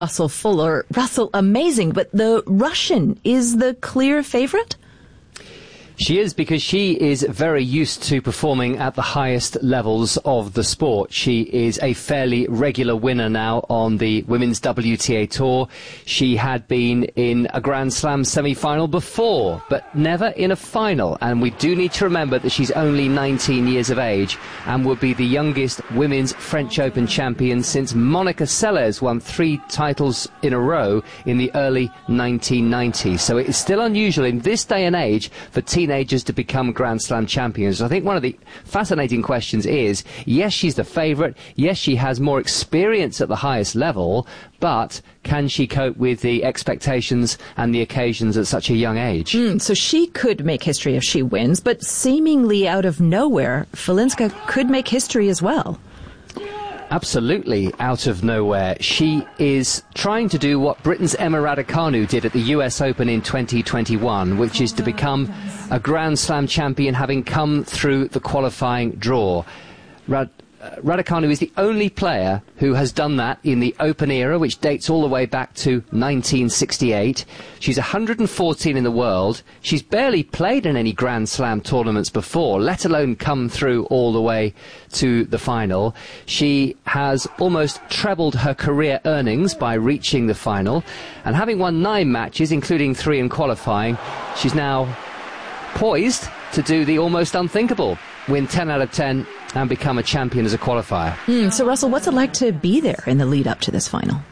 Russell Fuller. Russell, amazing, but the Russian is the clear favourite? She is, because she is very used to performing at the highest levels of the sport. She is a fairly regular winner now on the Women's WTA Tour. She had been in a Grand Slam semi-final before, but never in a final. And we do need to remember that she's only 19 years of age and would be the youngest women's French Open champion since Monica Seles won 3 titles in a row in the early 1990s. So it is still unusual in this day and age for teenagers to become Grand Slam champions. I think one of the fascinating questions is, yes, she's the favourite, yes, she has more experience at the highest level, but can she cope with the expectations and the occasions at such a young age? So she could make history if she wins, but seemingly out of nowhere, Falinska could make history as well. Absolutely out of nowhere. She is trying to do what Britain's Emma Raducanu did at the US Open in 2021, which is to become a Grand Slam champion having come through the qualifying draw. Raducanu is the only player who has done that in the Open era, which dates all the way back to 1968. She's 114 in the world. She's barely played in any Grand Slam tournaments before, let alone come through all the way to the final. She has almost trebled her career earnings by reaching the final, and having won 9 matches, including 3 in qualifying, she's now poised to do the almost unthinkable, win 10 out of 10 and become a champion as a qualifier. So, Russell, what's it like to be there in the lead-up to this final?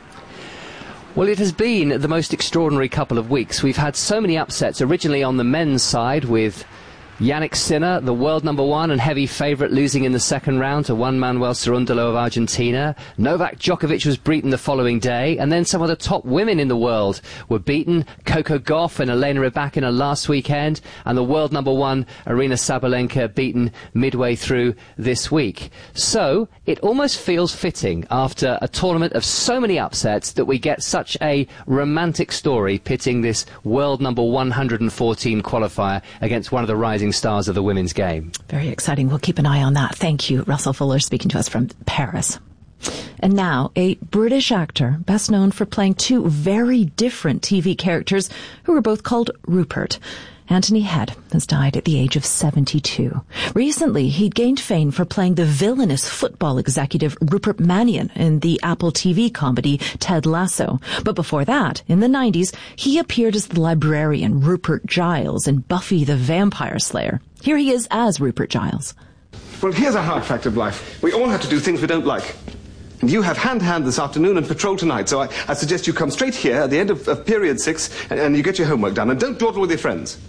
Well, it has been the most extraordinary couple of weeks. We've had so many upsets, originally on the men's side with Jannik Sinner, the world number 1 and heavy favourite, losing in the second round to Juan Manuel Cerúndolo of Argentina. Novak Djokovic was beaten the following day, and then some of the top women in the world were beaten. Coco Gauff and Elena Rybakina last weekend, and the world number 1 Aryna Sabalenka beaten midway through this week. So it almost feels fitting, after a tournament of so many upsets, that we get such a romantic story pitting this world number 114 qualifier against one of the rising stars of the women's game. Very exciting. We'll keep an eye on that. Thank you, Russell Fuller, speaking to us from Paris. And now, a British actor, best known for playing 2 very different TV characters who were both called Rupert. Anthony Head has died at the age of 72. Recently, he'd gained fame for playing the villainous football executive Rupert Mannion in the Apple TV comedy Ted Lasso. But before that, in the 90s, he appeared as the librarian Rupert Giles in Buffy the Vampire Slayer. Here he is as Rupert Giles. Well, here's a hard fact of life. We all have to do things we don't like. And you have hand-to-hand this afternoon and patrol tonight, so I suggest you come straight here at the end of period 6 and you get your homework done. And don't dawdle with your friends.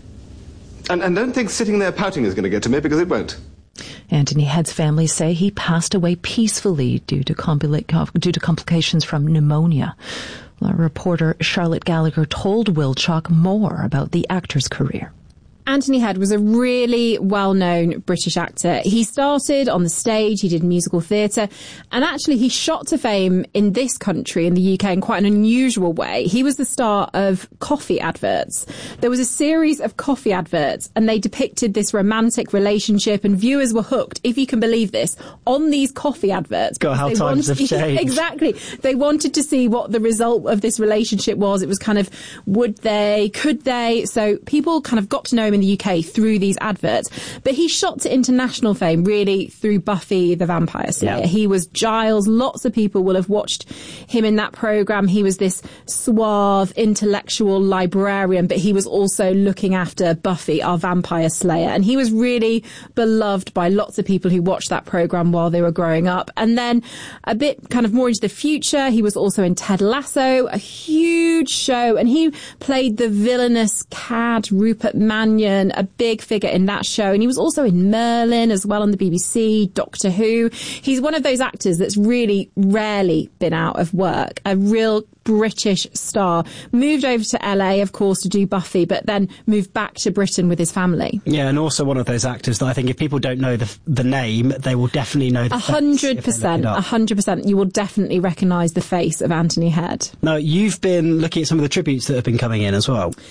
And don't think sitting there pouting is going to get to me, because it won't. Anthony Head's family say he passed away peacefully due to complications from pneumonia. Our reporter Charlotte Gallagher told Will Chalk more about the actor's career. Anthony Head was a really well-known British actor. He started on the stage, he did musical theatre, and actually he shot to fame in this country, in the UK, in quite an unusual way. He was the star of coffee adverts. There was a series of coffee adverts, and they depicted this romantic relationship, and viewers were hooked, if you can believe this, on these coffee adverts. God, how times have changed. Exactly. They wanted to see what the result of this relationship was. It was kind of, would they, could they? So people kind of got to know him in the UK through these adverts, but he shot to international fame really through Buffy the Vampire Slayer. Yeah. He was Giles. Lots of people will have watched him in that programme. He was this suave, intellectual librarian, but he was also looking after Buffy, our vampire slayer, and he was really beloved by lots of people who watched that programme while they were growing up. And then a bit kind of more into the future, he was also in Ted Lasso, a huge show, and he played the villainous cad Rupert Mannion, a big figure in that show. And he was also in Merlin as well on the BBC, Doctor Who. He's one of those actors that's really rarely been out of work, a real British star. Moved over to LA, of course, to do Buffy, but then moved back to Britain with his family. Yeah, and also one of those actors that I think if people don't know the name, they will definitely know the face. 100%. You will definitely recognise the face of Anthony Head. Now, you've been looking at some of the tributes that have been coming in as well.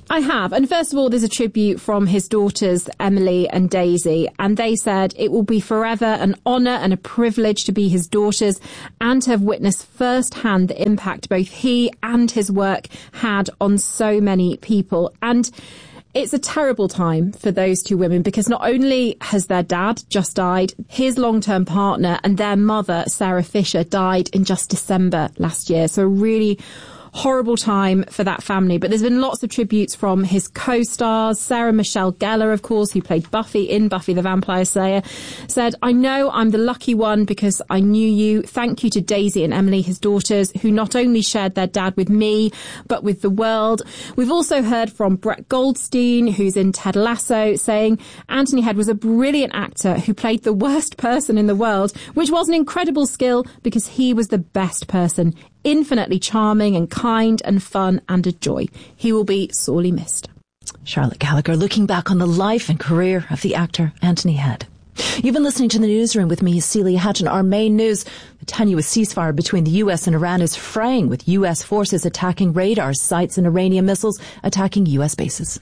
I have. And first of all, there's a tribute from his daughters, Emily and Daisy. And they said it will be forever an honour and a privilege to be his daughters and to have witnessed firsthand the impact both he and his work had on so many people. And it's a terrible time for those two women because not only has their dad just died, his long-term partner and their mother, Sarah Fisher, died in just December last year. So a really horrible time for that family. But there's been lots of tributes from his co-stars. Sarah Michelle Gellar, of course, who played Buffy in Buffy the Vampire Slayer, said, "I know I'm the lucky one because I knew you. Thank you to Daisy and Emily, his daughters, who not only shared their dad with me, but with the world." We've also heard from Brett Goldstein, who's in Ted Lasso, saying Anthony Head was a brilliant actor who played the worst person in the world, which was an incredible skill because he was the best person, infinitely charming and kind and fun and a joy. He will be sorely missed. Charlotte Gallagher looking back on the life and career of the actor Anthony Head. You've been listening to the Newsroom with me, Celia Hatton. Our main news: the tenuous ceasefire between the US and Iran is fraying, with US forces attacking radar sites and Iranian missiles attacking US bases.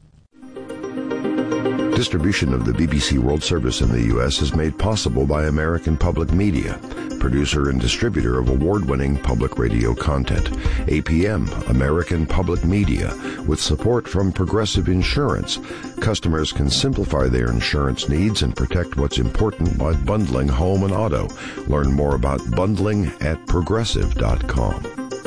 Distribution of the BBC World Service in the U.S. is made possible by American Public Media, producer and distributor of award-winning public radio content. APM, American Public Media, with support from Progressive Insurance. Customers can simplify their insurance needs and protect what's important by bundling home and auto. Learn more about bundling at progressive.com.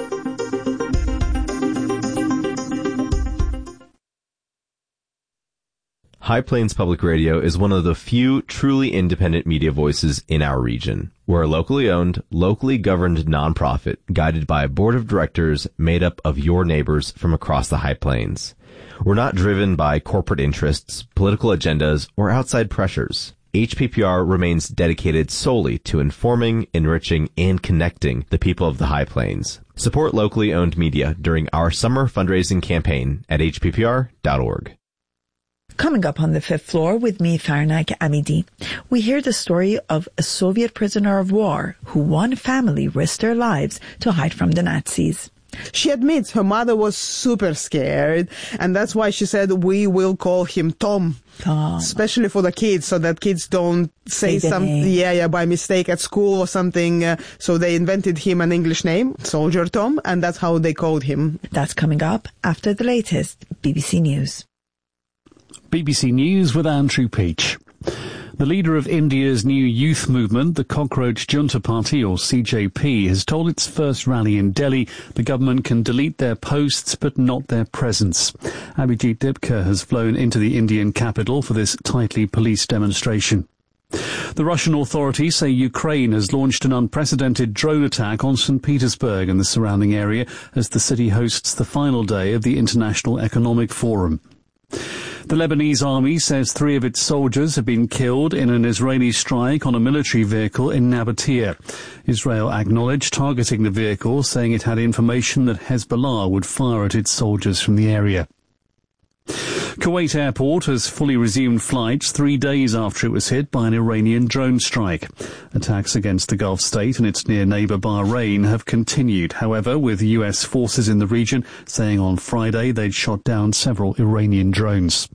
High Plains Public Radio is one of the few truly independent media voices in our region. We're a locally owned, locally governed nonprofit guided by a board of directors made up of your neighbors from across the High Plains. We're not driven by corporate interests, political agendas, or outside pressures. HPPR remains dedicated solely to informing, enriching, and connecting the people of the High Plains. Support locally owned media during our summer fundraising campaign at hppr.org. Coming up on the fifth floor with me, Farnak Amidi, we hear the story of a Soviet prisoner of war who one family risked their lives to hide from the Nazis. She admits her mother was super scared, and that's why she said, "We will call him Tom." Especially for the kids, so that kids don't say something, by mistake at school or something. So they invented him an English name, Soldier Tom, and that's how they called him. That's coming up after the latest BBC News. BBC News with Andrew Peach. The leader of India's new youth movement, the Cockroach Junta Party, or CJP, has told its first rally in Delhi the government can delete their posts but not their presence. Abhijit Dipka has flown into the Indian capital for this tightly policed demonstration. The Russian authorities say Ukraine has launched an unprecedented drone attack on St. Petersburg and the surrounding area as the city hosts the final day of the International Economic Forum. The Lebanese army says 3 of its soldiers have been killed in an Israeli strike on a military vehicle in Nabatea. Israel acknowledged targeting the vehicle, saying it had information that Hezbollah would fire at its soldiers from the area. Kuwait Airport has fully resumed flights 3 days after it was hit by an Iranian drone strike. Attacks against the Gulf state and its near neighbour Bahrain have continued, however, with US forces in the region saying on Friday they'd shot down several Iranian drones.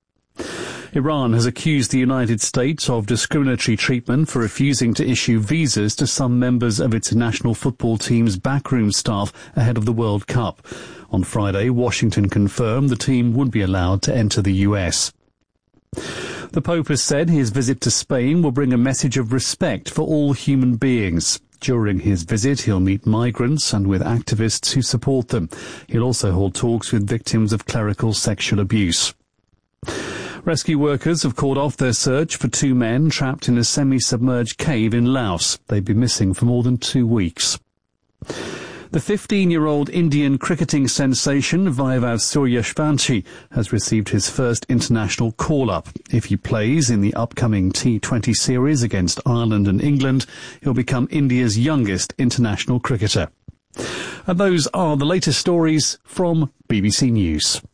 Iran has accused the United States of discriminatory treatment for refusing to issue visas to some members of its national football team's backroom staff ahead of the World Cup. On Friday, Washington confirmed the team would be allowed to enter the US. The Pope has said his visit to Spain will bring a message of respect for all human beings. During his visit, he'll meet migrants and with activists who support them. He'll also hold talks with victims of clerical sexual abuse. Rescue workers have called off their search for 2 men trapped in a semi-submerged cave in Laos. They've been missing for more than 2 weeks. The 15-year-old Indian cricketing sensation Vaibhav Suryavanshi has received his first international call-up. If he plays in the upcoming T20 series against Ireland and England, he'll become India's youngest international cricketer. And those are the latest stories from BBC News.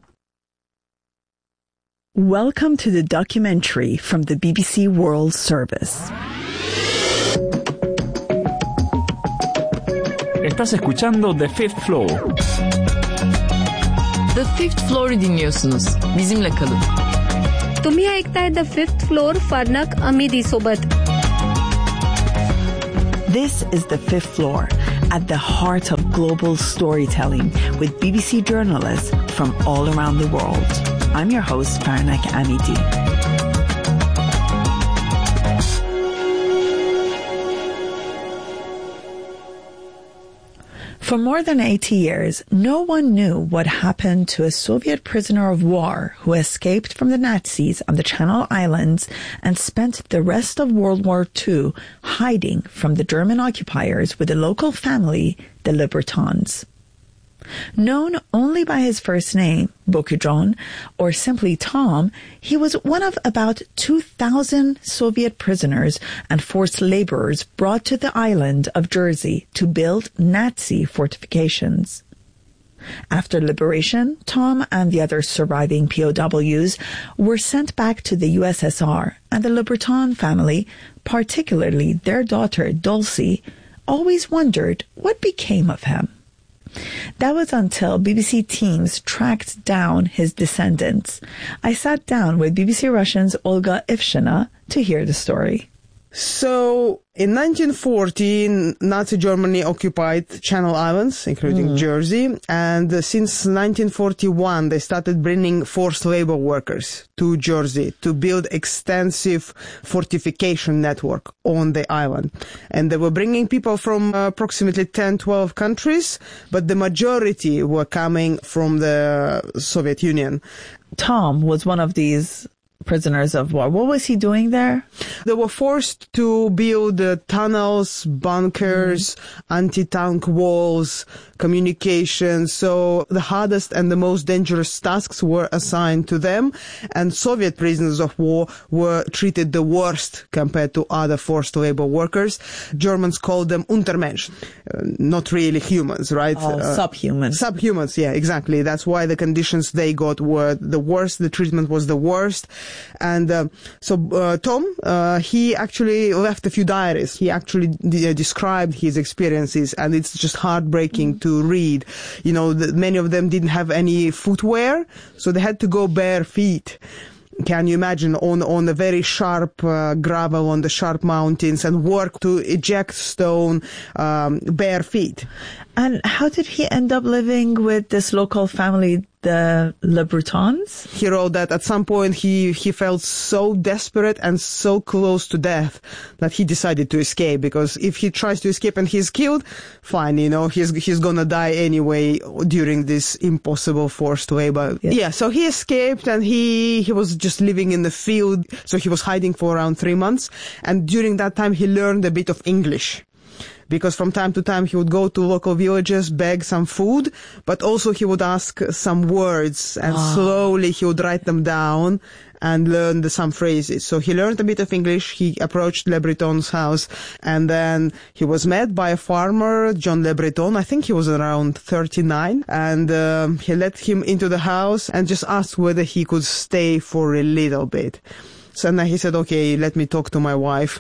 Welcome to the documentary from the BBC World Service. Estás escuchando The Fifth Floor. The Fifth Floor'u dinliyorsunuz. Bizimle kalın. तुम्ही ऐकताय The Fifth Floor फार्नक अमिदी सोबत. This is The Fifth Floor, at the heart of global storytelling with BBC journalists from all around the world. I'm your host, Farnak Amidi. For more than 80 years, no one knew what happened to a Soviet prisoner of war who escaped from the Nazis on the Channel Islands and spent the rest of World War II hiding from the German occupiers with a local family, the Le Bretons. Known only by his first name, Bokujon, or simply Tom, he was one of about 2,000 Soviet prisoners and forced laborers brought to the island of Jersey to build Nazi fortifications. After liberation, Tom and the other surviving POWs were sent back to the USSR, and the Le Breton family, particularly their daughter Dulcie, always wondered what became of him. That was until BBC teams tracked down his descendants. I sat down with BBC Russian's Olga Ivshina to hear the story. So, in 1940, Nazi Germany occupied Channel Islands, including Jersey, and since 1941, they started bringing forced labor workers to Jersey to build extensive fortification network on the island. And they were bringing people from approximately 10-12 countries, but the majority were coming from the Soviet Union. Tom was one of these prisoners of war. What was he doing there? They were forced to build tunnels, bunkers, anti-tank walls, communications. So the hardest and the most dangerous tasks were assigned to them, and Soviet prisoners of war were treated the worst compared to other forced labor workers. Germans called them Untermensch, not really humans, right? Subhumans. Subhumans, yeah, exactly. That's why the conditions they got were the worst. The treatment was the worst. And so Tom, he actually left a few diaries. He actually described his experiences, and it's just heartbreaking to read. You know, many of them didn't have any footwear, so they had to go bare feet. Can you imagine on the very sharp gravel on the sharp mountains and work to eject stone bare feet? And how did he end up living with this local family, the Le Bretons? He wrote that at some point he felt so desperate and so close to death that he decided to escape, because if he tries to escape and he's killed, fine, you know, he's gonna die anyway during this impossible forced labor. Yes. Yeah, so he escaped, and he was just living in the field, so he was hiding for around 3 months, and during that time he learned a bit of English. Because from time to time he would go to local villages, beg some food, but also he would ask some words, and slowly he would write them down and learn some phrases. So he learned a bit of English. He approached Le Breton's house, and then he was met by a farmer, John Le Breton. I think he was around 39, and he let him into the house and just asked whether he could stay for a little bit. So then he said, okay, let me talk to my wife.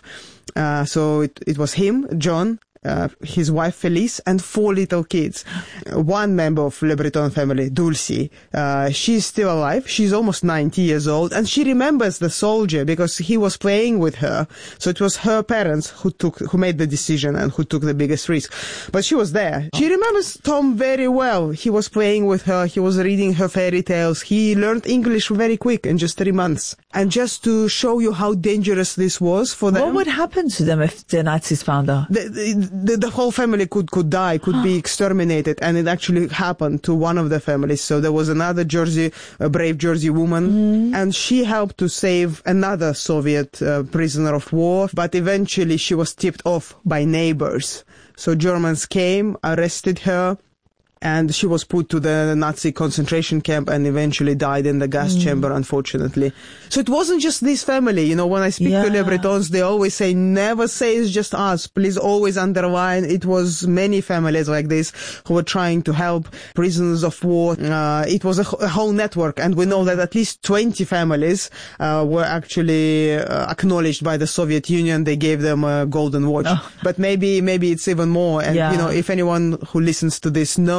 So it was him, John, his wife Felice, and 4 little kids. One member of Le Breton family, Dulcie, she's still alive. She's almost 90 years old, and she remembers the soldier because he was playing with her. So it was her parents who made the decision and who took the biggest risk. But she was there. She remembers Tom very well. He was playing with her. He was reading her fairy tales. He learned English very quick in just 3 months. And just to show you how dangerous this was for them. What would happen to them if the Nazis found out? The whole family could die, could be exterminated, and it actually happened to one of the families. So there was another brave Jersey woman, and she helped to save another Soviet prisoner of war, but eventually she was tipped off by neighbors. So Germans came, arrested her, and she was put to the Nazi concentration camp and eventually died in the gas chamber, unfortunately. So it wasn't just this family. You know, when I speak to Le Bretons, they always say, never say it's just us. Please always underline it was many families like this who were trying to help prisoners of war. It was a whole network, and we know that at least 20 families were actually acknowledged by the Soviet Union. They gave them a golden watch. But maybe it's even more. And, you know, if anyone who listens to this knows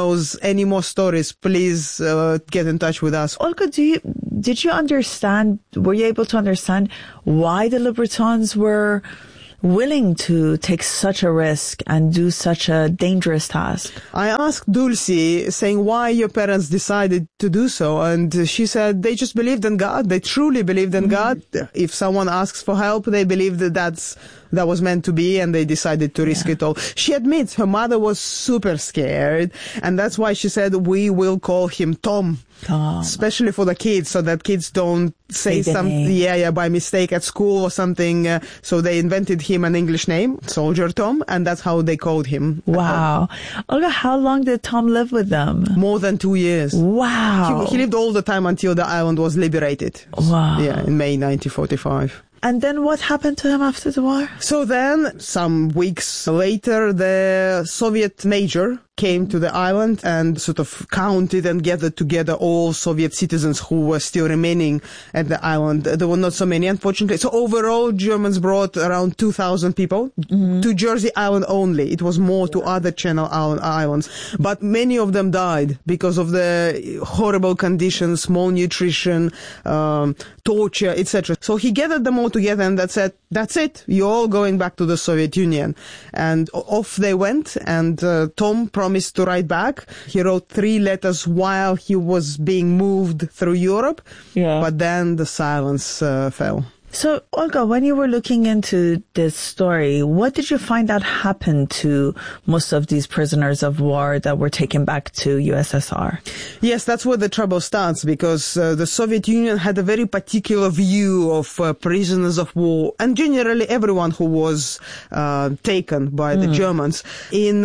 knows any more stories, please get in touch with us. Olga, did you understand, were you able to understand why the Libertons were willing to take such a risk and do such a dangerous task? I asked Dulcie, saying why your parents decided to do so, and she said they just believed in God. They truly believed in God. If someone asks for help, they believe that was meant to be, and they decided to risk it all. She admits her mother was super scared, and that's why she said, we will call him Tom. Especially for the kids, so that kids don't say something, by mistake at school or something. So they invented him an English name, Soldier Tom, and that's how they called him. Wow. Olga, how long did Tom live with them? More than 2 years. Wow. He lived all the time until the island was liberated. Wow. Yeah, in May 1945. And then what happened to him after the war? So then, some weeks later, the Soviet major came to the island and sort of counted and gathered together all Soviet citizens who were still remaining at the island. There were not so many, unfortunately. So overall, Germans brought around 2,000 people to Jersey Island only. It was more to other Channel Islands. But many of them died because of the horrible conditions, malnutrition, torture, etc. So he gathered them all together and said, that's it. You're all going back to the Soviet Union. And off they went. And Tom promised to write back. He wrote 3 letters while he was being moved through Europe. Yeah. But then the silence fell. So, Olga, when you were looking into this story, what did you find out happened to most of these prisoners of war that were taken back to USSR? Yes, that's where the trouble starts, because the Soviet Union had a very particular view of prisoners of war, and generally everyone who was taken by the Germans. In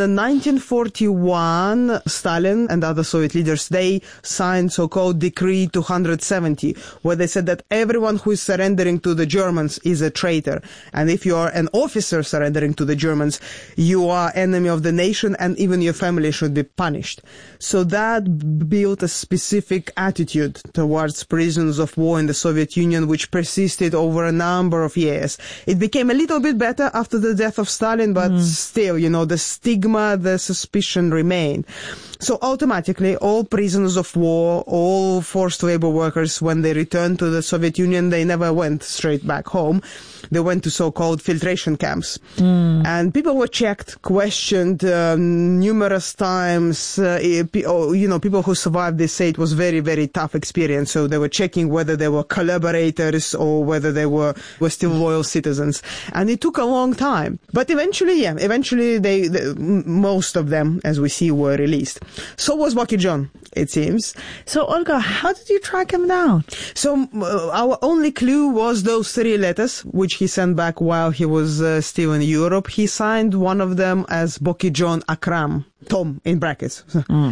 1941, Stalin and other Soviet leaders, they signed so-called Decree 270, where they said that everyone who is surrendering to the Germans is a traitor. And if you are an officer surrendering to the Germans, you are enemy of the nation, and even your family should be punished. So that built a specific attitude towards prisoners of war in the Soviet Union, which persisted over a number of years. It became a little bit better after the death of Stalin, but still, the stigma, the suspicion remained. So automatically, all prisoners of war, all forced labor workers, when they returned to the Soviet Union, they never went straight back home. They went to so-called filtration camps. And people were checked, questioned numerous times. People who survived, they say it was very, very tough experience. So they were checking whether they were collaborators or whether they were still loyal citizens. And it took a long time. But eventually, they most of them, as we see, were released. So was Boki John, it seems. So, Olga, how did you track him down? So, our only clue was those 3 letters, which he sent back while he was still in Europe. He signed one of them as Boki John Akram. Tom in brackets.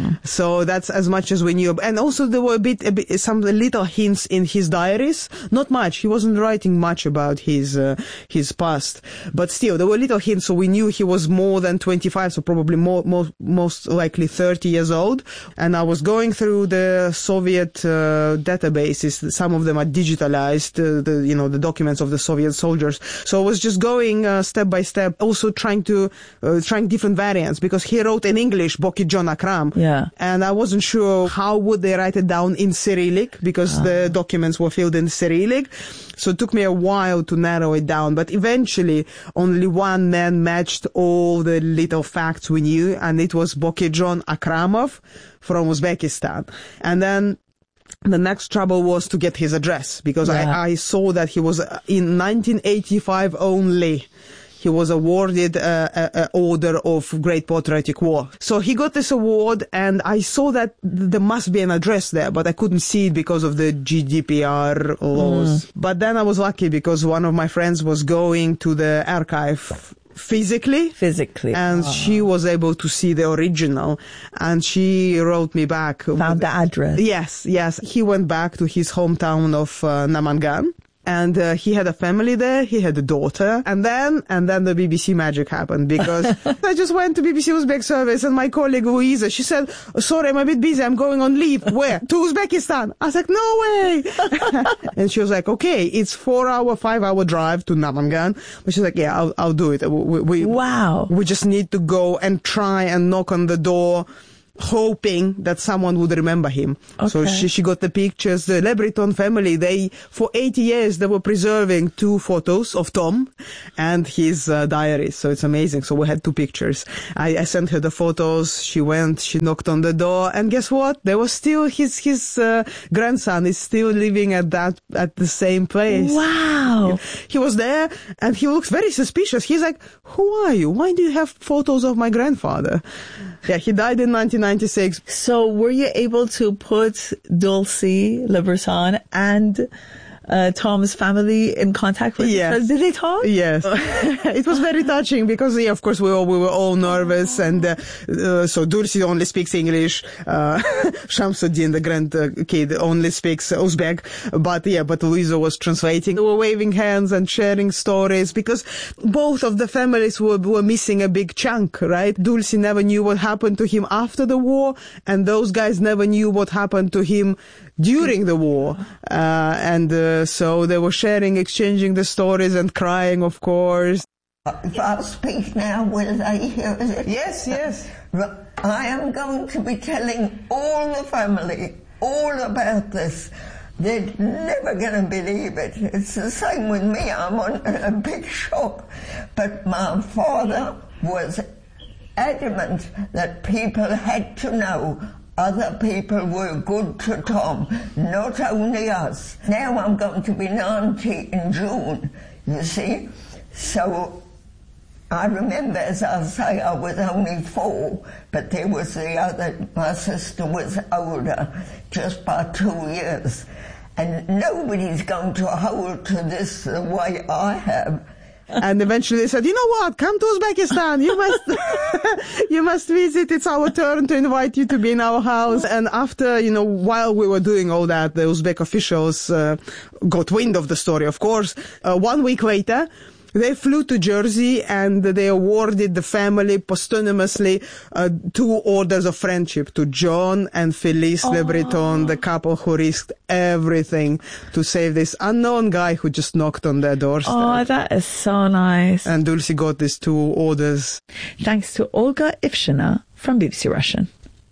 So that's as much as we knew. And also there were some little hints in his diaries. Not much. He wasn't writing much about his past. But still, there were little hints, so we knew he was more than 25, so probably most likely 30 years old. And I was going through the Soviet databases. Some of them are digitalized, the documents of the Soviet soldiers. So I was just going step by step, also trying different variants, because he wrote in English, Boki John Akram. Yeah. And I wasn't sure how would they write it down in Cyrillic, because the documents were filled in Cyrillic. So it took me a while to narrow it down. But eventually, only one man matched all the little facts we knew, and it was Boki John Akramov from Uzbekistan. And then the next trouble was to get his address, because I saw that he was in 1985 only. He was awarded an Order of Great Patriotic War. So he got this award, and I saw that there must be an address there, but I couldn't see it because of the GDPR laws. But then I was lucky, because one of my friends was going to the archive physically, and she was able to see the original, and she wrote me back. Found the address. Yes. He went back to his hometown of Namangan. And he had a family there, he had a daughter, and then the BBC magic happened, because I just went to BBC Uzbek service, and my colleague Louisa, she said, sorry, I'm a bit busy, I'm going on leave. Where? To Uzbekistan. I was like, no way! And she was like, okay, it's 5-hour drive to Namangan. But she's like, yeah, I'll do it. We just need to go and try and knock on the door hoping that someone would remember him. Okay. So she got the pictures. The Le Breton family, for 80 years, they were preserving 2 photos of Tom and his diary. So it's amazing. So we had 2 pictures. I sent her the photos. She went, she knocked on the door, and guess what? There was still his grandson is still living at the same place. Wow. He was there, and he looks very suspicious. He's like, "Who are you? Why do you have photos of my grandfather?" Yeah, he died in 1996. So were you able to put Dulcie Le Breton and Tom's family in contact with each other? Did they talk? Yes. It was very touching because, yeah, of course, we were all nervous, and so Dulcie only speaks English. Shamsuddin, the grandkid, only speaks Uzbek. But Louisa was translating. They were waving hands and sharing stories because both of the families were missing a big chunk, right? Dulcie never knew what happened to him after the war, and those guys never knew what happened to him during the war. So they were sharing, exchanging the stories and crying, of course. If I speak now, will they hear it? Yes, yes. I am going to be telling all the family all about this. They're never going to believe it. It's the same with me. I'm on a big shock. But my father was adamant that people had to know other people were good to Tom, not only us. Now I'm going to be 90 in June, you see. So I remember, as I say, I was only 4, but there was my sister was older, just by 2 years. And nobody's going to hold to this the way I have. And eventually they said, "You know what? Come to Uzbekistan. You must visit. It's our turn to invite you to be in our house." And after, while we were doing all that, the Uzbek officials got wind of the story, of course. 1 week later, they flew to Jersey and they awarded the family posthumously 2 orders of friendship to John and Felice Le Breton, the couple who risked everything to save this unknown guy who just knocked on their doorstep. Oh, that is so nice. And Dulcie got these 2 orders. Thanks to Olga Ivshina from BBC Russian.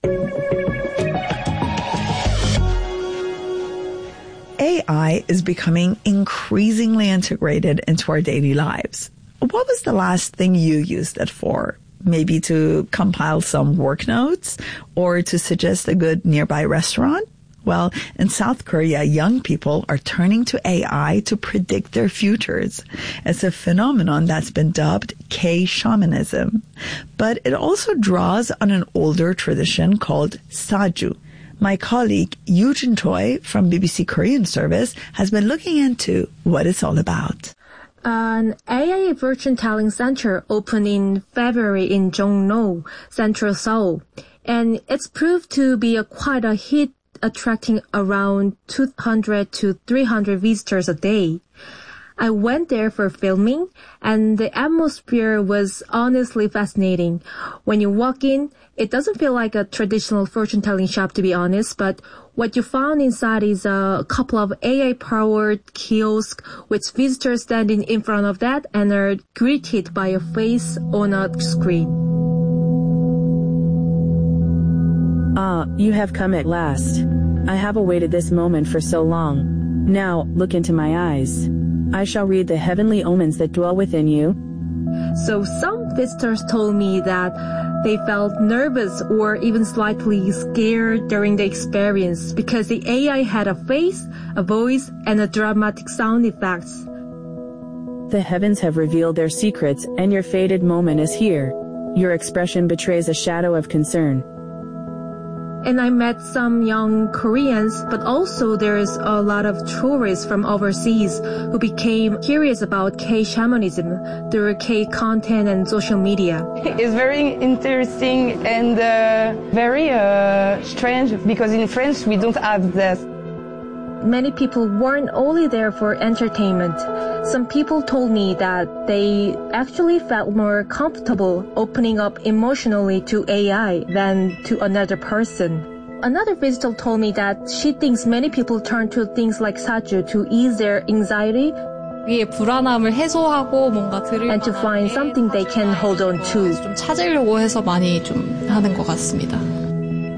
AI is becoming increasingly integrated into our daily lives. What was the last thing you used it for? Maybe to compile some work notes or to suggest a good nearby restaurant? Well, in South Korea, young people are turning to AI to predict their futures. It's a phenomenon that's been dubbed K-shamanism. But it also draws on an older tradition called Saju. My colleague Eugene Choi from BBC Korean Service has been looking into what it's all about. An AI fortune-telling center opened in February in Jongno, central Seoul, and it's proved to be quite a hit, attracting around 200 to 300 visitors a day. I went there for filming, and the atmosphere was honestly fascinating. When you walk in, it doesn't feel like a traditional fortune-telling shop, to be honest, but what you found inside is a couple of AI-powered kiosks with visitors standing in front of that and are greeted by a face on a screen. Ah, you have come at last. I have awaited this moment for so long. Now, look into my eyes. I shall read the heavenly omens that dwell within you. So some visitors told me that they felt nervous or even slightly scared during the experience because the AI had a face, a voice, and a dramatic sound effects. The heavens have revealed their secrets, and your fated moment is here. Your expression betrays a shadow of concern. And I met some young Koreans, but also there's a lot of tourists from overseas who became curious about K-shamanism through K-content and social media. It's very interesting and very strange because in France we don't have that. Many people weren't only there for entertainment. Some people told me that they actually felt more comfortable opening up emotionally to AI than to another person. Another visitor told me that she thinks many people turn to things like Saju to ease their anxiety 불안함을 해소하고 뭔가 and to find something they can hold on to. 좀 찾으려고 해서 많이 좀 하는 것 같습니다.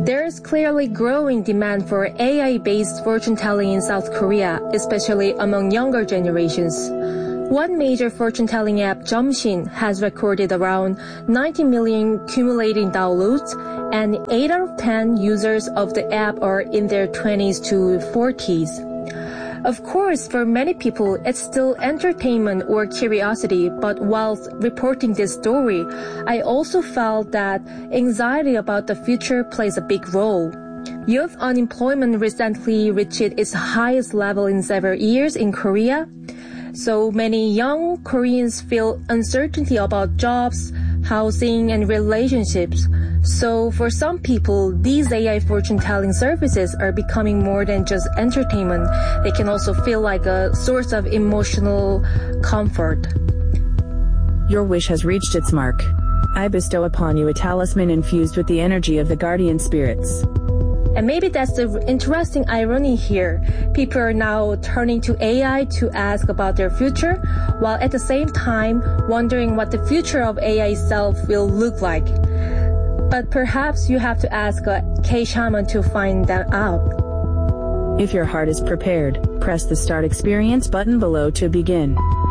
There is clearly growing demand for AI-based fortune-telling in South Korea, especially among younger generations. One major fortune-telling app, Jumshin, has recorded around 90 million cumulative downloads, and 8 out of 10 users of the app are in their 20s to 40s. Of course, for many people, it's still entertainment or curiosity, but whilst reporting this story, I also felt that anxiety about the future plays a big role. Youth unemployment recently reached its highest level in several years in Korea. So many young Koreans feel uncertainty about jobs, housing, and relationships. So for some people, these AI fortune-telling services are becoming more than just entertainment. They can also feel like a source of emotional comfort. Your wish has reached its mark. I bestow upon you a talisman infused with the energy of the guardian spirits. And maybe that's the interesting irony here. People are now turning to AI to ask about their future, while at the same time wondering what the future of AI itself will look like. But perhaps you have to ask a K-shaman to find that out. If your heart is prepared, press the Start Experience button below to begin.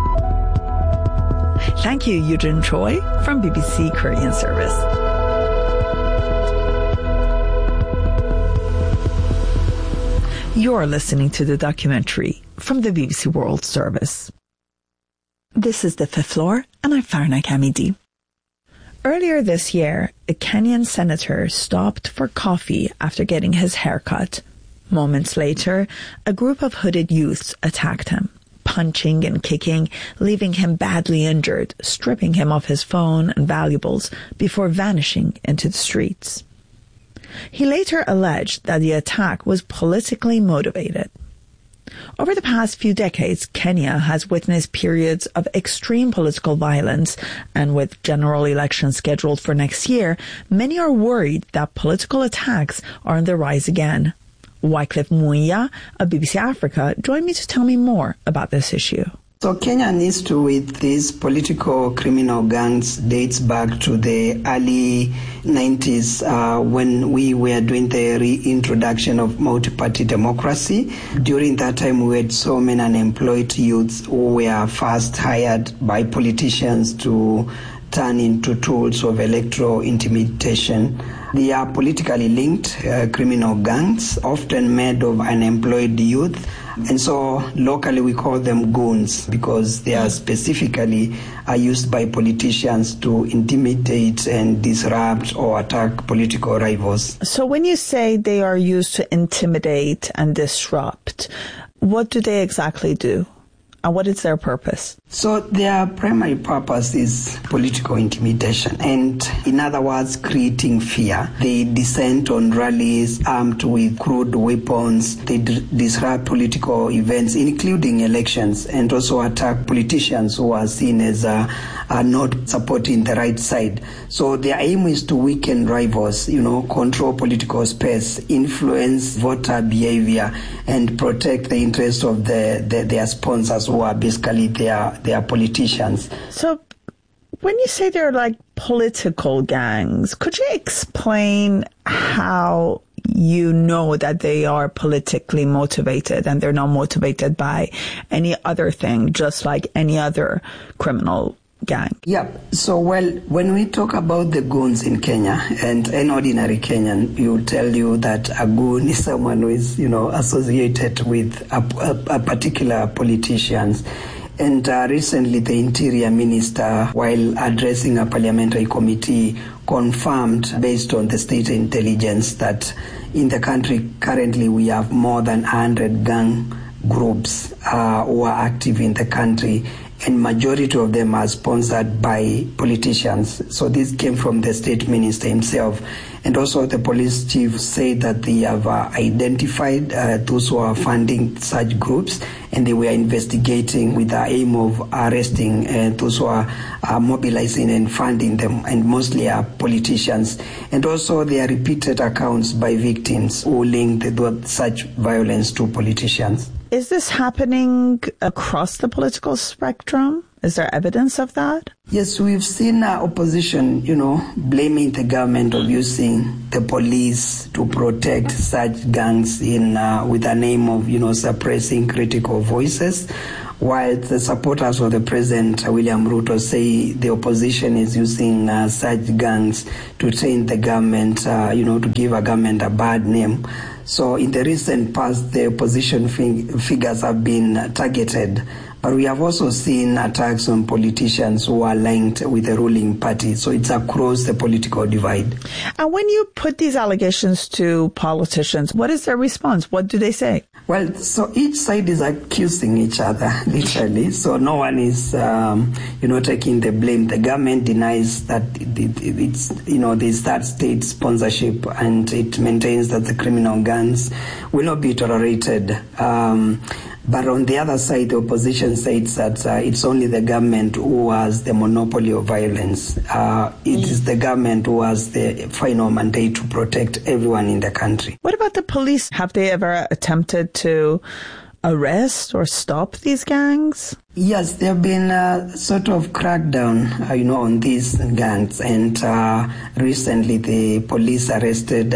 Thank you, Eugene Choi from BBC Korean Service. You're listening to the documentary from the BBC World Service. This is The Fifth Floor, and I'm Farna Kamidi. Earlier this year, a Kenyan senator stopped for coffee after getting his hair cut. Moments later, a group of hooded youths attacked him, punching and kicking, leaving him badly injured, stripping him of his phone and valuables before vanishing into the streets. He later alleged that the attack was politically motivated. Over the past few decades, Kenya has witnessed periods of extreme political violence, and with general elections scheduled for next year, many are worried that political attacks are on the rise again. Wycliffe Muia of BBC Africa joined me to tell me more about this issue. So Kenyan history with these political criminal gangs dates back to the early 90s when we were doing the reintroduction of multi-party democracy. During that time, we had so many unemployed youths who were first hired by politicians to turn into tools of electoral intimidation. They are politically linked criminal gangs, often made of unemployed youth. And so locally we call them goons because they are specifically used by politicians to intimidate and disrupt or attack political rivals. So when you say they are used to intimidate and disrupt, what do they exactly do? And what is their purpose? So their primary purpose is political intimidation, and in other words, creating fear. They descend on rallies armed with crude weapons. They disrupt political events, including elections, and also attack politicians who are seen as not supporting the right side. So their aim is to weaken rivals, control political space, influence voter behavior, and protect the interests of their sponsors, who are basically their politicians. So when you say they're like political gangs, could you explain how you know that they are politically motivated and they're not motivated by any other thing, just like any other criminal gang? Yeah. So, when we talk about the goons in Kenya, and an ordinary Kenyan, will tell you that a goon is someone who is, associated with a particular politicians. And recently, the Interior Minister, while addressing a parliamentary committee, confirmed, based on the state intelligence, that in the country currently we have more than 100 gang groups who are active in the country, and majority of them are sponsored by politicians. So this came from the state minister himself. And also the police chief said that they have identified those who are funding such groups, and they were investigating with the aim of arresting those who are mobilizing and funding them, and mostly are politicians. And also there are repeated accounts by victims who link such violence to politicians. Is this happening across the political spectrum? Is there evidence of that? Yes, we've seen opposition, blaming the government of using the police to protect such gangs with the name of, suppressing critical voices. While the supporters of the President, William Ruto, say the opposition is using such gangs to train the government, to give a government a bad name. So in the recent past, the opposition figures have been targeted. But we have also seen attacks on politicians who are linked with the ruling party. So it's across the political divide. And when you put these allegations to politicians, what is their response? What do they say? Well, so each side is accusing each other, literally. So no one is, taking the blame. The government denies that there's that state sponsorship, and it maintains that the criminal gangs will not be tolerated. But on the other side, the opposition says that it's only the government who has the monopoly of violence. It is the government who has the final mandate to protect everyone in the country. What about the police? Have they ever attempted to arrest or stop these gangs? Yes, there have been sort of crackdown, on these gangs. And recently the police arrested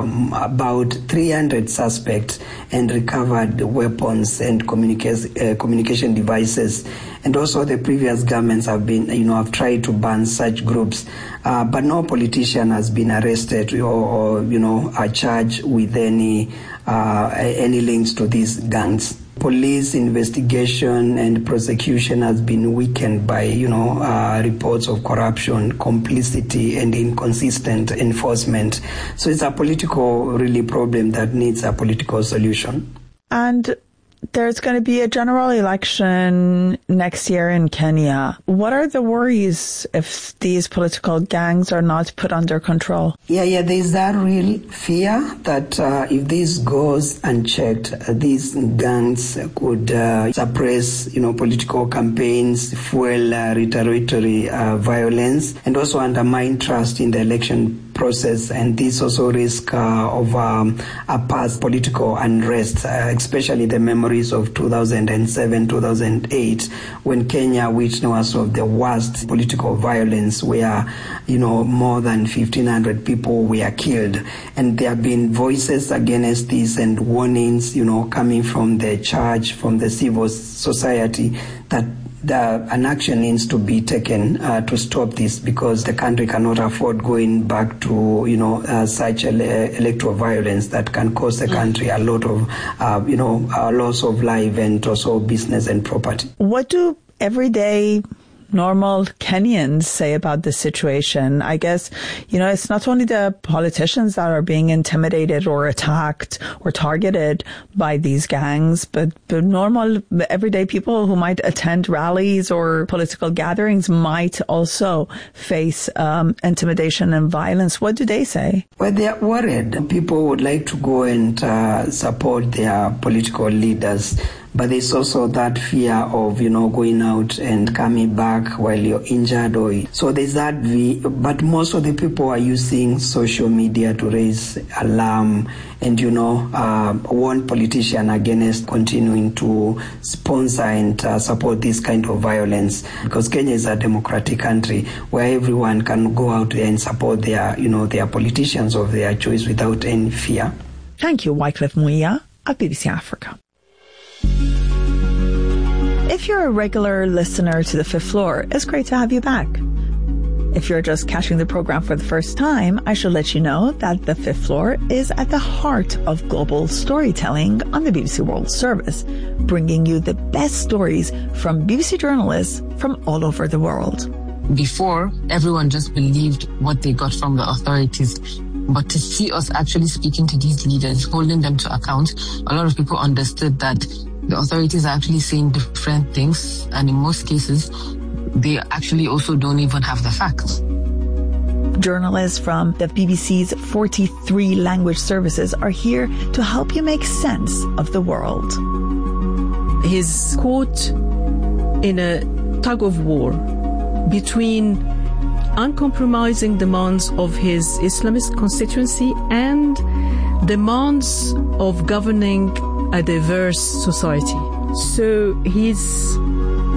about 300 suspects and recovered weapons and communication devices. And also the previous governments have been, have tried to ban such groups. But no politician has been arrested or charged with any links to these gangs. Police investigation and prosecution has been weakened by, reports of corruption, complicity, and inconsistent enforcement. So it's a political, really, problem that needs a political solution. And there's going to be a general election next year in Kenya. What are the worries if these political gangs are not put under control? Yeah, there's that real fear that if this goes unchecked, these gangs could suppress, political campaigns, fuel retaliatory violence, and also undermine trust in the election process. And this also risk of a past political unrest, especially the memories of 2007, 2008, when Kenya witnessed of the worst political violence where, more than 1,500 people were killed. And there have been voices against this and warnings, coming from the church, from the civil society, that an action needs to be taken to stop this, because the country cannot afford going back to such electoral violence that can cost the country a lot of loss of life and also business and property. What do everyday normal Kenyans say about the situation? I guess, it's not only the politicians that are being intimidated or attacked or targeted by these gangs, but normal everyday people who might attend rallies or political gatherings might also face intimidation and violence. What do they say? Well, they're worried. People would like to go and support their political leaders. But there's also that fear of, going out and coming back while you're injured. So there's that but most of the people are using social media to raise alarm and, warn politicians against continuing to sponsor and support this kind of violence. Because Kenya is a democratic country where everyone can go out there and support their politicians of their choice without any fear. Thank you, Wycliffe Muia of BBC Africa. If you're a regular listener to The Fifth Floor, it's great to have you back. If you're just catching the program for the first time, I should let you know that The Fifth Floor is at the heart of global storytelling on the BBC World Service, bringing you the best stories from BBC journalists from all over the world. Before, everyone just believed what they got from the authorities. But to see us actually speaking to these leaders, holding them to account, a lot of people understood that the authorities are actually saying different things, and in most cases, they actually also don't even have the facts. Journalists from the BBC's 43 language services are here to help you make sense of the world. He's caught in a tug of war between uncompromising demands of his Islamist constituency and demands of governing a diverse society. So he's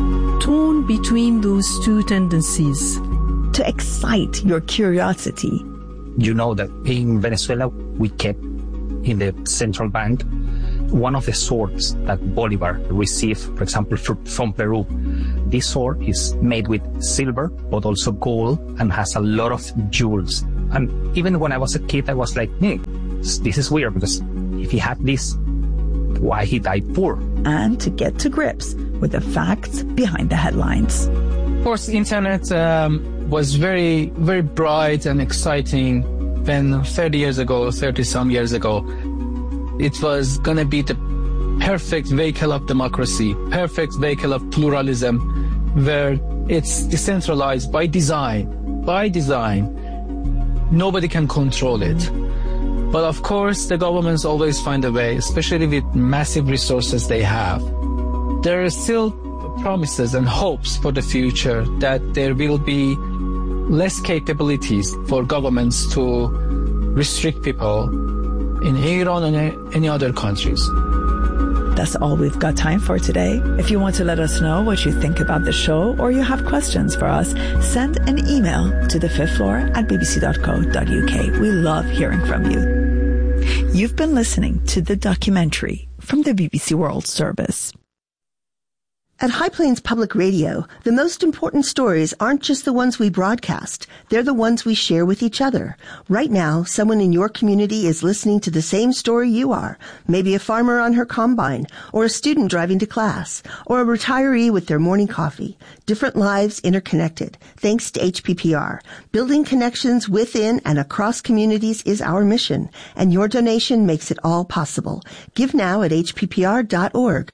torn between those two tendencies. To excite your curiosity. You know that in Venezuela, we kept in the central bank one of the swords that Bolivar received, for example, from Peru. This sword is made with silver, but also gold, and has a lot of jewels. And even when I was a kid, I was like, this is weird, because if he had this, why he died poor? And to get to grips with the facts behind the headlines. Of course, the internet was very, very bright and exciting when 30-some years ago, it was going to be the perfect vehicle of democracy, perfect vehicle of pluralism, where it's decentralized by design. By design, nobody can control it. But of course, the governments always find a way, especially with massive resources they have. There are still promises and hopes for the future that there will be less capabilities for governments to restrict people in Iran and any other countries. That's all we've got time for today. If you want to let us know what you think about the show or you have questions for us, send an email to thefifthfloor@bbc.co.uk. We love hearing from you. You've been listening to The Documentary from the BBC World Service. At High Plains Public Radio, the most important stories aren't just the ones we broadcast. They're the ones we share with each other. Right now, someone in your community is listening to the same story you are. Maybe a farmer on her combine, or a student driving to class, or a retiree with their morning coffee. Different lives interconnected, thanks to HPPR. Building connections within and across communities is our mission, and your donation makes it all possible. Give now at hppr.org.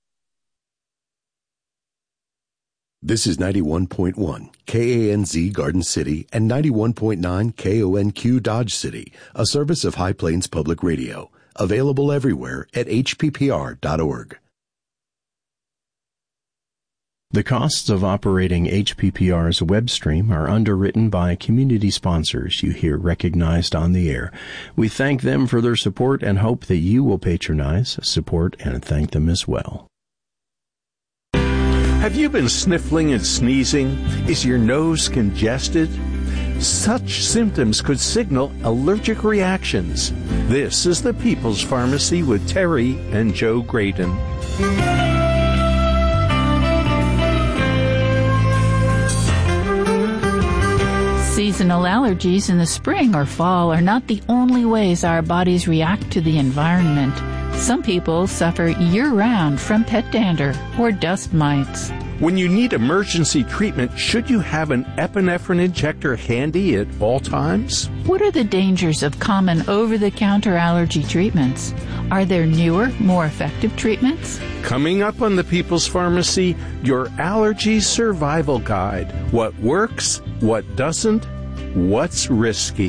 This is 91.1 KANZ Garden City and 91.9 KONQ Dodge City, a service of High Plains Public Radio, available everywhere at hppr.org. The costs of operating HPPR's web stream are underwritten by community sponsors you hear recognized on the air. We thank them for their support and hope that you will patronize, support, and thank them as well. Have you been sniffling and sneezing? Is your nose congested? Such symptoms could signal allergic reactions. This is the People's Pharmacy with Terry and Joe Graydon. Seasonal allergies in the spring or fall are not the only ways our bodies react to the environment. Some people suffer year-round from pet dander or dust mites. When you need emergency treatment, should you have an epinephrine injector handy at all times? What are the dangers of common over-the-counter allergy treatments? Are there newer, more effective treatments? Coming up on the People's Pharmacy, your allergy survival guide. What works, what doesn't, what's risky.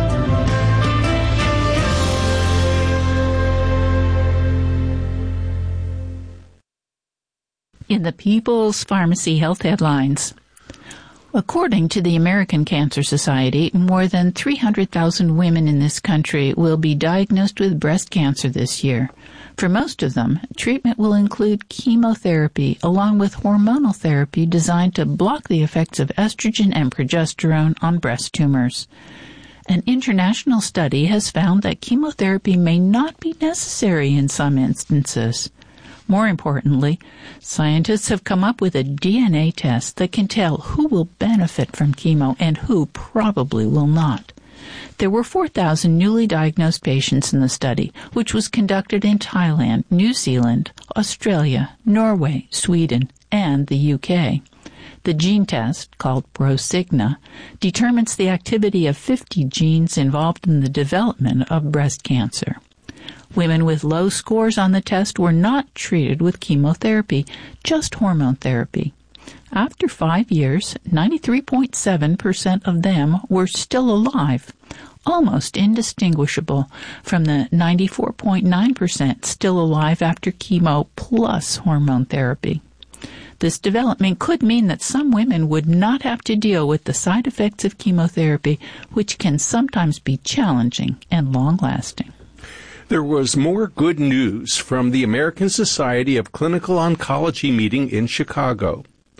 In the People's Pharmacy Health Headlines. According to the American Cancer Society, more than 300,000 women in this country will be diagnosed with breast cancer this year. For most of them, treatment will include chemotherapy along with hormonal therapy designed to block the effects of estrogen and progesterone on breast tumors. An international study has found that chemotherapy may not be necessary in some instances. More importantly, scientists have come up with a DNA test that can tell who will benefit from chemo and who probably will not. There were 4,000 newly diagnosed patients in the study, which was conducted in Thailand, New Zealand, Australia, Norway, Sweden, and the UK. The gene test, called Prosigna, determines the activity of 50 genes involved in the development of breast cancer. Women with low scores on the test were not treated with chemotherapy, just hormone therapy. After 5 years, 93.7% of them were still alive, almost indistinguishable from the 94.9% still alive after chemo plus hormone therapy. This development could mean that some women would not have to deal with the side effects of chemotherapy, which can sometimes be challenging and long-lasting. There was more good news from the American Society of Clinical Oncology meeting in Chicago.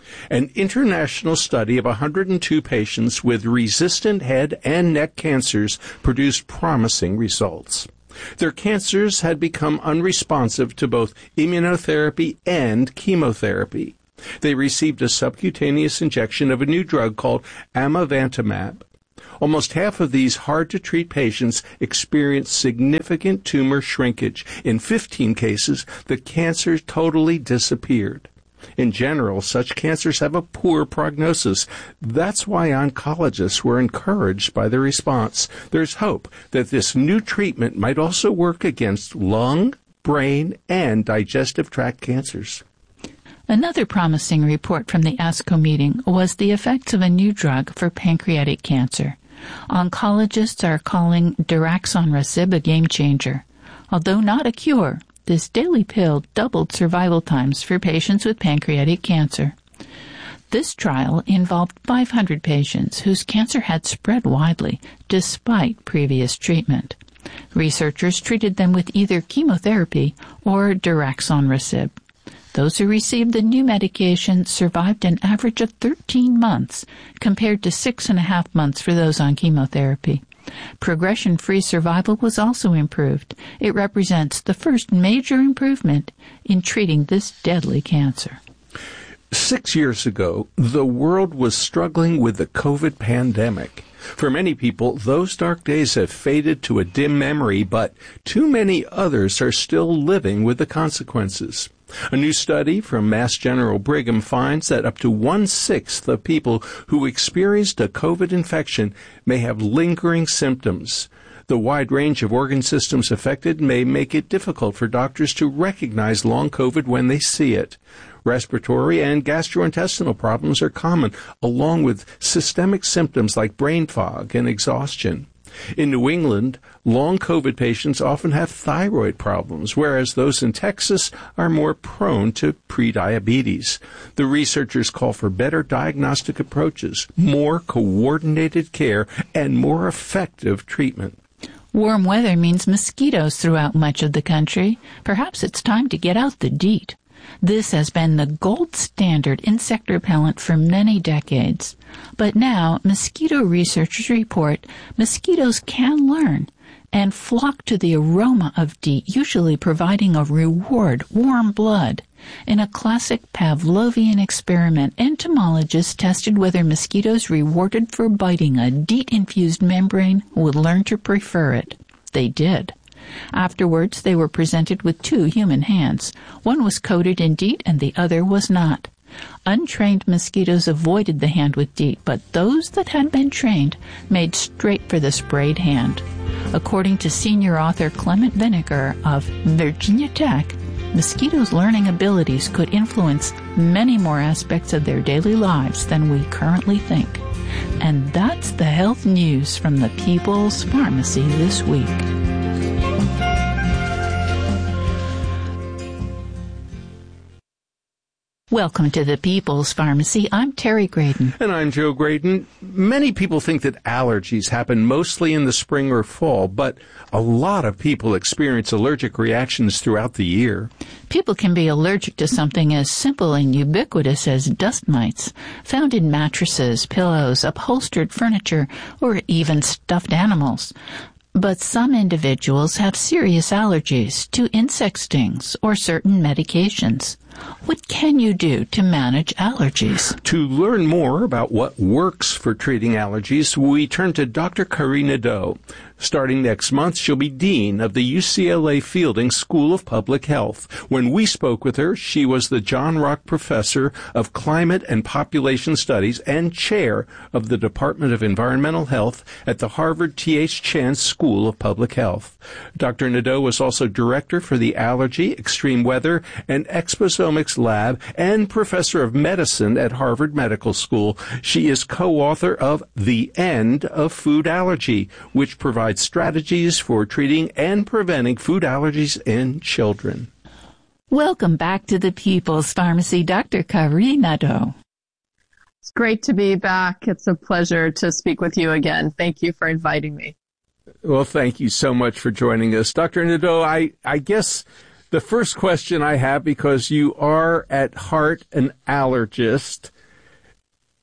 An international study of 102 patients with resistant head and neck cancers produced promising results. Their cancers had become unresponsive to both immunotherapy and chemotherapy. They received a subcutaneous injection of a new drug called amivantamab. Almost half of these hard-to-treat patients experienced significant tumor shrinkage. In 15 cases, the cancer totally disappeared. In general, such cancers have a poor prognosis. That's why oncologists were encouraged by the response. There's hope that this new treatment might also work against lung, brain, and digestive tract cancers. Another promising report from the ASCO meeting was the effects of a new drug for pancreatic cancer. Oncologists are calling daraxonrasib a game changer. Although not a cure, this daily pill doubled survival times for patients with pancreatic cancer. This trial involved 500 patients whose cancer had spread widely despite previous treatment. Researchers treated them with either chemotherapy or daraxonrasib. Those who received the new medication survived an average of 13 months, compared to 6.5 months for those on chemotherapy. Progression-free survival was also improved. It represents the first major improvement in treating this deadly cancer. 6 years ago, the world was struggling with the COVID pandemic. For many people, those dark days have faded to a dim memory, but too many others are still living with the consequences. A new study from Mass General Brigham finds that up to 1/6 of people who experienced a COVID infection may have lingering symptoms. The wide range of organ systems affected may make it difficult for doctors to recognize long COVID when they see it. Respiratory and gastrointestinal problems are common, along with systemic symptoms like brain fog and exhaustion. In New England, long COVID patients often have thyroid problems, whereas those in Texas are more prone to prediabetes. The researchers call for better diagnostic approaches, more coordinated care, and more effective treatment. Warm weather means mosquitoes throughout much of the country. Perhaps it's time to get out the DEET. This has been the gold standard insect repellent for many decades. But now, mosquito researchers report mosquitoes can learn and flock to the aroma of DEET, usually providing a reward, warm blood. In a classic Pavlovian experiment, entomologists tested whether mosquitoes rewarded for biting a DEET-infused membrane would learn to prefer it. They did. Afterwards, they were presented with 2 human hands. One was coated in DEET and the other was not. Untrained mosquitoes avoided the hand with DEET, but those that had been trained made straight for the sprayed hand. According to senior author Clement Vinegar of Virginia Tech, mosquitoes' learning abilities could influence many more aspects of their daily lives than we currently think. And that's the health news from the People's Pharmacy this week. Welcome to the People's Pharmacy. I'm Terry Graydon. And I'm Joe Graydon. Many people think that allergies happen mostly in the spring or fall, but a lot of people experience allergic reactions throughout the year. People can be allergic to something as simple and ubiquitous as dust mites, found in mattresses, pillows, upholstered furniture, or even stuffed animals. But some individuals have serious allergies to insect stings or certain medications. What can you do to manage allergies? To learn more about what works for treating allergies, we turn to Dr. Carrie Nadeau. Starting next month, she'll be Dean of the UCLA Fielding School of Public Health. When we spoke with her, she was the John Rock Professor of Climate and Population Studies and Chair of the Department of Environmental Health at the Harvard T.H. Chan School of Public Health. Dr. Nadeau was also Director for the Allergy, Extreme Weather, and Exposomics Lab and Professor of Medicine at Harvard Medical School. She is co-author of The End of Food Allergy, which provides strategies for treating and preventing food allergies in children. Welcome back to the People's Pharmacy, Dr. Carrie Nadeau. It's great to be back. It's a pleasure to speak with you again. Thank you for inviting me. Well, thank you so much for joining us. Dr. Nadeau, I guess the first question I have, because you are at heart an allergist,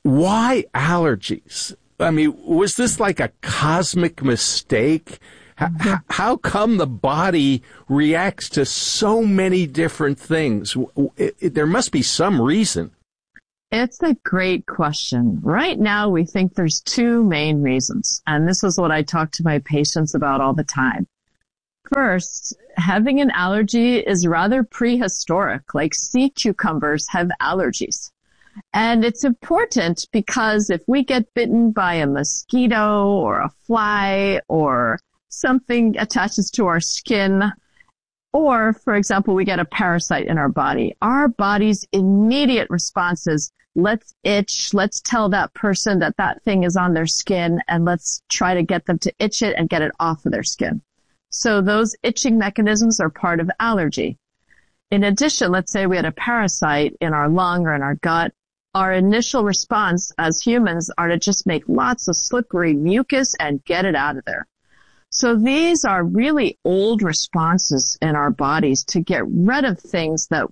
Why allergies? I mean, was this like a cosmic mistake? How come the body reacts to so many different things? There must be some reason. It's a great question. Right now, we think there's two main reasons, and this is what I talk to my patients about all the time. First, having an allergy is rather prehistoric, like sea cucumbers have allergies. And it's important because if we get bitten by a mosquito or a fly or something attaches to our skin, or, for example, we get a parasite in our body, our body's immediate response is, let's itch, let's tell that person that that thing is on their skin, and let's try to get them to itch it and get it off of their skin. So those itching mechanisms are part of allergy. In addition, let's say we had a parasite in our lung or in our gut. Our initial response as humans are to just make lots of slippery mucus and get it out of there. So these are really old responses in our bodies to get rid of things that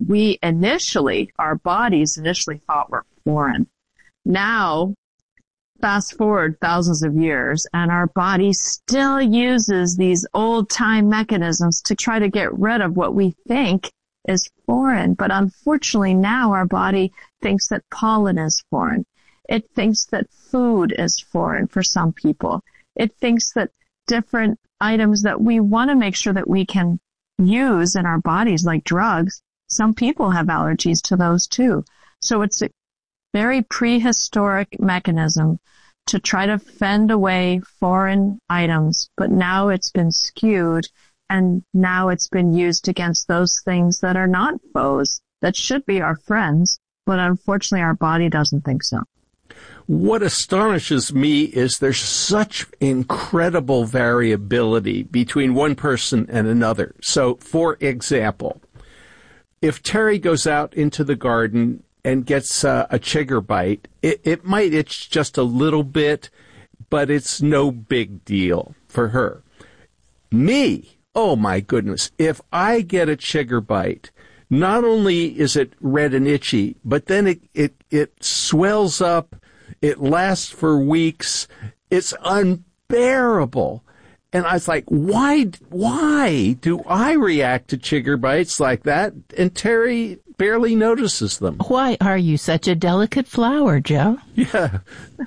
our bodies initially thought were foreign. Now, fast forward thousands of years, and our body still uses these old-time mechanisms to try to get rid of what we think is foreign. But unfortunately, now our body thinks that pollen is foreign. It thinks that food is foreign for some people. It thinks that different items that we want to make sure that we can use in our bodies, like drugs, some people have allergies to those too. So it's a very prehistoric mechanism to try to fend away foreign items, but now it's been skewed, and now it's been used against those things that are not foes, that should be our friends, but unfortunately our body doesn't think so. What astonishes me is there's such incredible variability between one person and another. So, for example, if Terry goes out into the garden and gets a chigger bite, it might itch just a little bit, but it's no big deal for her. Me, oh my goodness, if I get a chigger bite, not only is it red and itchy, but then it swells up, it lasts for weeks, it's unbearable. And I was like, why do I react to chigger bites like that? And Terry barely notices them. Why are you such a delicate flower, Joe? Yeah.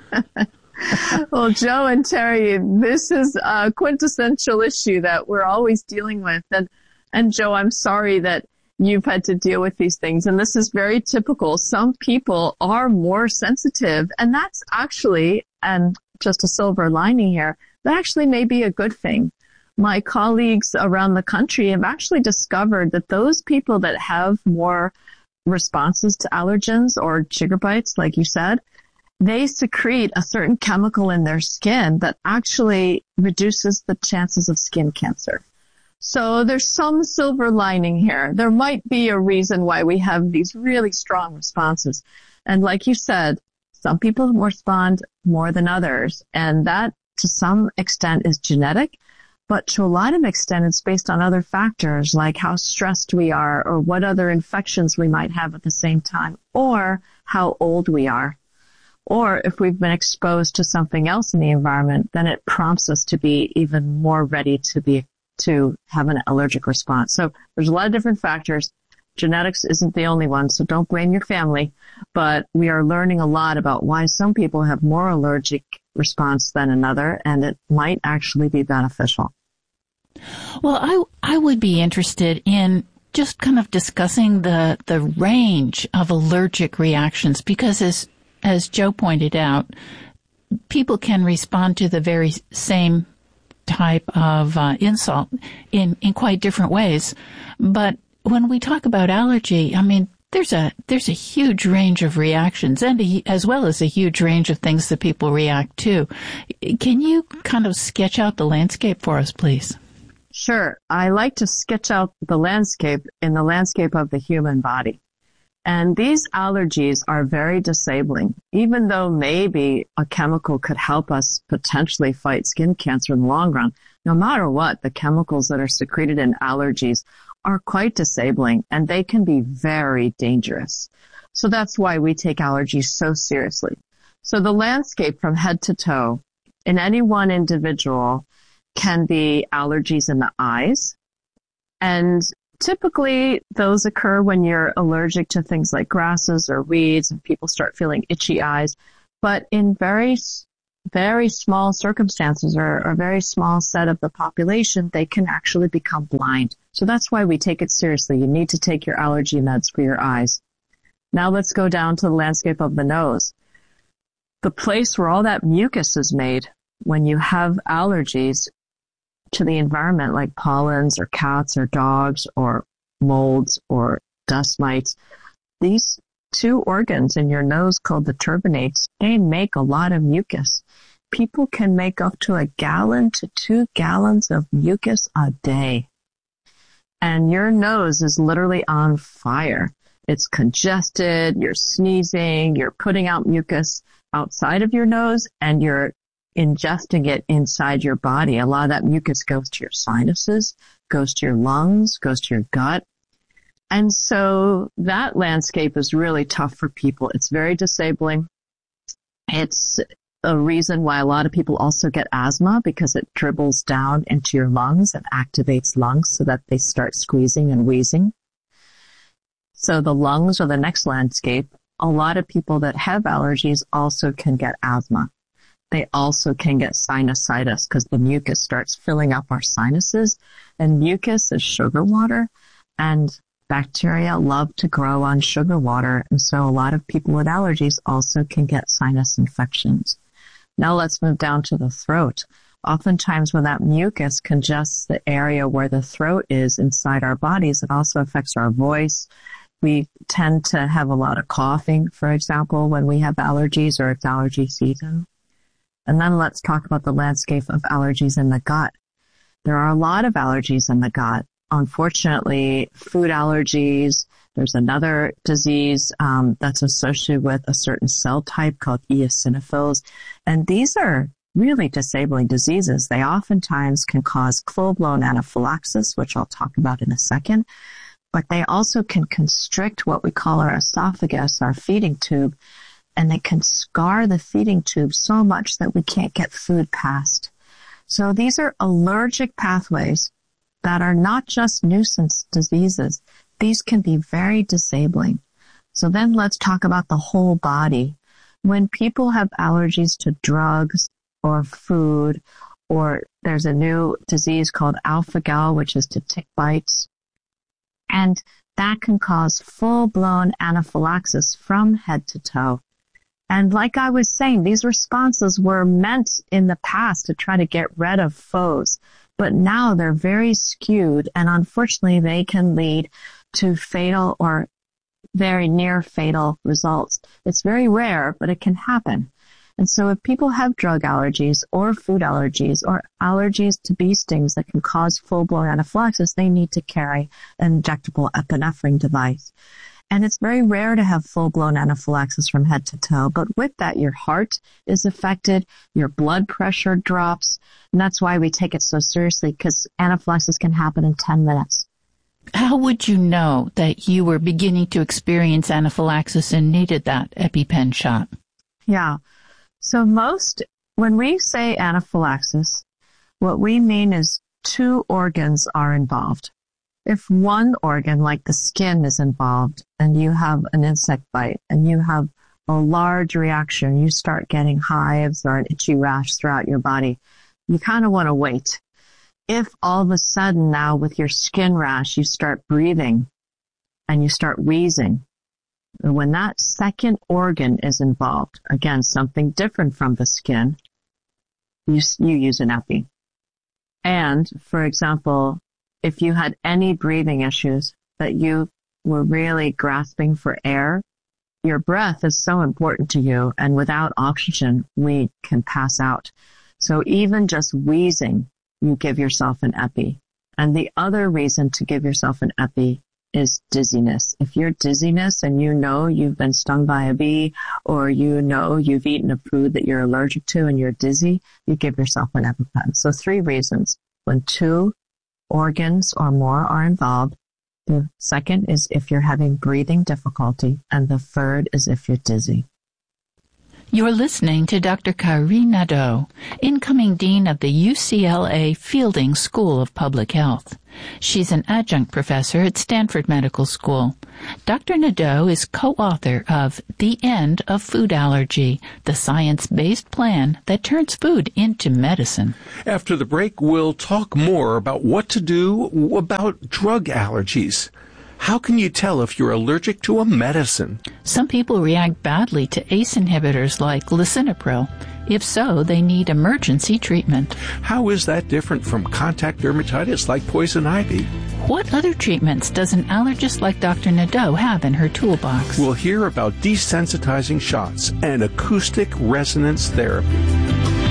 Well, Joe and Terry, this is a quintessential issue that we're always dealing with. And Joe, I'm sorry that you've had to deal with these things. And this is very typical. Some people are more sensitive, and that's actually, and just a silver lining here, that actually may be a good thing. My colleagues around the country have actually discovered that those people that have more responses to allergens or chigger bites, like you said, they secrete a certain chemical in their skin that actually reduces the chances of skin cancer. So there's some silver lining here. There might be a reason why we have these really strong responses. And like you said, some people respond more than others, and that to some extent is genetic, but to a lot of extent it's based on other factors like how stressed we are or what other infections we might have at the same time, or how old we are. Or if we've been exposed to something else in the environment, then it prompts us to be even more ready to have an allergic response. So there's a lot of different factors. Genetics isn't the only one, so don't blame your family. But we are learning a lot about why some people have more allergic response than another, and it might actually be beneficial. Well, I would be interested in just kind of discussing the range of allergic reactions, because as Joe pointed out, people can respond to the very same type of insult in quite different ways. But when we talk about allergy, I mean, there's a huge range of reactions, and as well as a huge range of things that people react to. Can you kind of sketch out the landscape for us, please? Sure. I like to sketch out the landscape in the landscape of the human body. And these allergies are very disabling. Even though maybe a chemical could help us potentially fight skin cancer in the long run, no matter what, the chemicals that are secreted in allergies are quite disabling, and they can be very dangerous. So that's why we take allergies so seriously. So the landscape from head to toe in any one individual can be allergies in the eyes. And typically those occur when you're allergic to things like grasses or weeds and people start feeling itchy eyes. But in very, very small circumstances or a very small set of the population, they can actually become blind. So that's why we take it seriously. You need to take your allergy meds for your eyes. Now let's go down to the landscape of the nose. The place where all that mucus is made when you have allergies to the environment like pollens or cats or dogs or molds or dust mites, these two organs in your nose called the turbinates, they make a lot of mucus. People can make up to 1 gallon to 2 gallons of mucus a day. And your nose is literally on fire. It's congested, you're sneezing, you're putting out mucus outside of your nose, and you're ingesting it inside your body. A lot of that mucus goes to your sinuses, goes to your lungs, goes to your gut. And so that landscape is really tough for people. It's very disabling. It's a reason why a lot of people also get asthma, because it dribbles down into your lungs and activates lungs so that they start squeezing and wheezing. So the lungs are the next landscape. A lot of people that have allergies also can get asthma. They also can get sinusitis because the mucus starts filling up our sinuses, and mucus is sugar water, and bacteria love to grow on sugar water, and so a lot of people with allergies also can get sinus infections. Now let's move down to the throat. Oftentimes when that mucus congests the area where the throat is inside our bodies, it also affects our voice. We tend to have a lot of coughing, for example, when we have allergies or it's allergy season. And then let's talk about the landscape of allergies in the gut. There are a lot of allergies in the gut. Unfortunately, food allergies. There's another disease that's associated with a certain cell type called eosinophils. And these are really disabling diseases. They oftentimes can cause full-blown anaphylaxis, which I'll talk about in a second. But they also can constrict what we call our esophagus, our feeding tube, and they can scar the feeding tube so much that we can't get food past. So these are allergic pathways that are not just nuisance diseases. These can be very disabling. So then let's talk about the whole body. When people have allergies to drugs or food, or there's a new disease called alpha-gal, which is to tick bites, and that can cause full-blown anaphylaxis from head to toe. And like I was saying, these responses were meant in the past to try to get rid of foes, but now they're very skewed, and unfortunately they can lead to fatal or very near fatal results. It's very rare, but it can happen. And so if people have drug allergies or food allergies or allergies to bee stings that can cause full-blown anaphylaxis, they need to carry an injectable epinephrine device. And it's very rare to have full-blown anaphylaxis from head to toe. But with that, your heart is affected, your blood pressure drops, and that's why we take it so seriously, because anaphylaxis can happen in 10 minutes. How would you know that you were beginning to experience anaphylaxis and needed that EpiPen shot? Yeah. So when we say anaphylaxis, what we mean is 2 organs are involved. If one organ, like the skin, is involved and you have an insect bite and you have a large reaction, you start getting hives or an itchy rash throughout your body, you kind of want to wait. If all of a sudden now with your skin rash, you start breathing and you start wheezing, when that second organ is involved, again, something different from the skin, you use an epi. And, for example, if you had any breathing issues that you were really grasping for air, your breath is so important to you, and without oxygen, we can pass out. So even just wheezing, you give yourself an epi. And the other reason to give yourself an epi is dizziness. If you're dizziness and you know you've been stung by a bee, or you know you've eaten a food that you're allergic to and you're dizzy, you give yourself an EpiPen. So 3 reasons. When 2 organs or more are involved. The second is if you're having breathing difficulty, and the third is if you're dizzy. You're listening to Dr. Karine Nadeau, incoming Dean of the UCLA Fielding School of Public Health. She's an adjunct professor at Stanford Medical School. Dr. Nadeau is co-author of The End of Food Allergy, the science-based plan that turns food into medicine. After the break, we'll talk more about what to do about drug allergies. How can you tell if you're allergic to a medicine? Some people react badly to ACE inhibitors like lisinopril. If so, they need emergency treatment. How is that different from contact dermatitis like poison ivy? What other treatments does an allergist like Dr. Nadeau have in her toolbox? We'll hear about desensitizing shots and acoustic resonance therapy.